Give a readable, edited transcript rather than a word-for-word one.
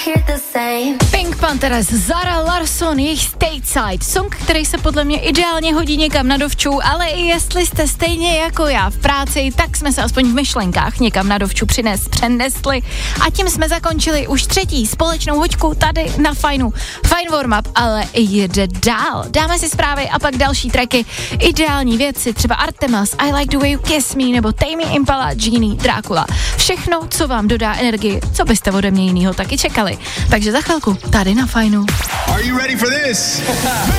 Pink Panthers, Zara Larsson, jejich Stateside, song, který se podle mě ideálně hodí někam na dovču, ale i jestli jste stejně jako já v práci, tak jsme se aspoň v myšlenkách někam na dovču přenesli a tím jsme zakončili už třetí společnou hoďku tady na Fajnu. Fajn warm-up, ale jede dál. Dáme si zprávy a pak další tracky, ideální věci, třeba Artemas, I Like the Way You Kiss Me, nebo Tame Impala, Genie, Drácula. Všechno, co vám dodá energii, co byste ode mě jinýho taky čekali. Takže za chvilku tady na Fajnu. Are you ready for this?